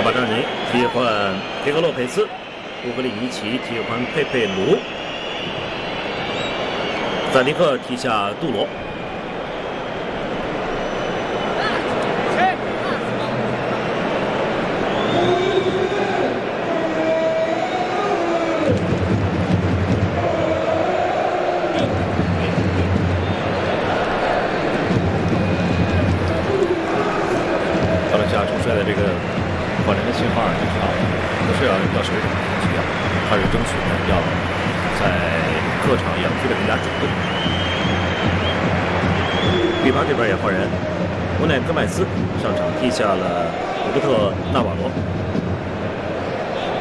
巴扎尼替换迪格洛佩斯，乌格里尼奇替换佩佩卢，赞尼克踢下杜罗。 这个换人的信号就是不是要守一种东西啊，他是争取呢要在客场要踢得更加主动。 比巴这边也换人，乌奈戈麦斯上场替下了罗伯特纳瓦罗。